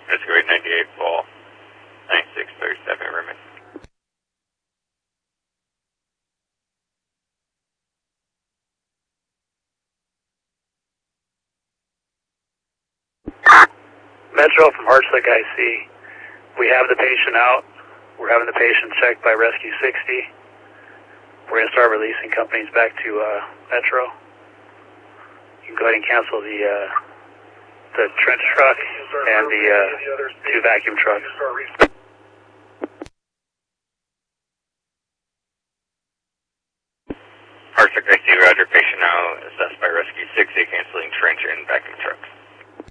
Rescue 898 Fall, 9637 Roman. Metro from Hartslick IC. We have the patient out. We're having the patient checked by Rescue 60. We're going to start releasing companies back to Metro. You can go ahead and cancel the trench truck and the 2 vacuum trucks. Hartslick IC, roger. Patient now assessed by Rescue 60, canceling trench and vacuum trucks.